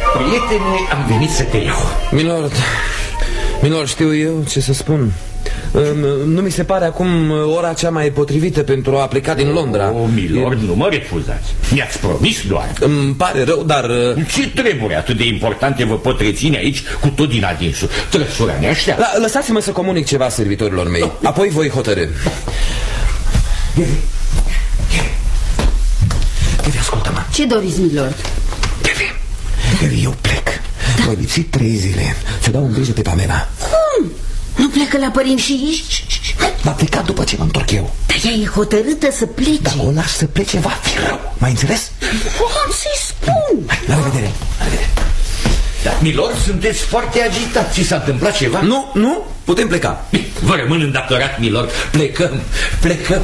Prietene, am venit să te iau. Milord, știu eu ce să spun. Nu mi se pare acum ora cea mai potrivită pentru a pleca din Londra. Milord, nu mă refuzați. Mi-ați promis doar. Îmi pare rău, dar... Ce treburi atât de importante vă pot reține aici cu tot din adinsul? Trăsura ne așteaptă. Lăsați-mă să comunic ceva servitorilor mei. Apoi voi hotărâ. Gevi, ascultă-mă. Ce doriți, milord? Gevi, eu plec. Voi lipsi 3 zile. Să dau un grijă pe Pamela. Cum? Nu plecă la părinți și ești? Va pleca după ce mă întorc eu. Dar ea e hotărâtă să plece. Dacă o lași să plece, va fi rău. M-ai înțeles? Am să-i spun. Hai, la revedere. La revedere. Dar, milord, sunteți foarte agitați. Ți s-a întâmplat ceva? Nu, putem pleca. Vă rămân îndatorat, milord. Plecăm.